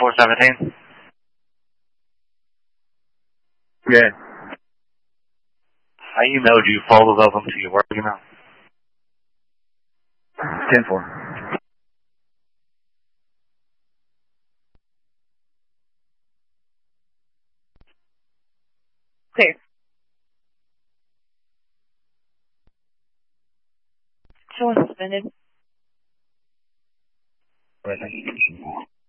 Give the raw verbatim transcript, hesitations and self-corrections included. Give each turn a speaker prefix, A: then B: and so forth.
A: four seventeen.
B: Yeah.
A: I emailed you photos of them to your work email.
B: ten four.
C: Clear. Someone suspended.
A: Right, thank you.